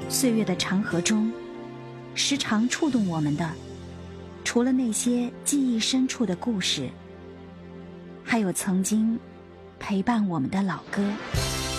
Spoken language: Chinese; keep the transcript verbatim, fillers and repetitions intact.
岁月的长河中，时常触动我们的，除了那些记忆深处的故事，还有曾经陪伴我们的老歌。